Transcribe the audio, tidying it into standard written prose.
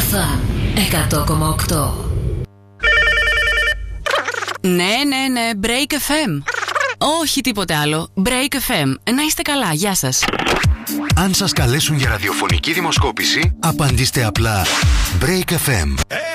Αλφα 100,8. Ναι, Break FM. Όχι τίποτε άλλο. Break FM. Να είστε καλά, γεια σας. Αν σας καλέσουν για ραδιοφωνική δημοσκόπηση, απαντήστε απλά Break FM.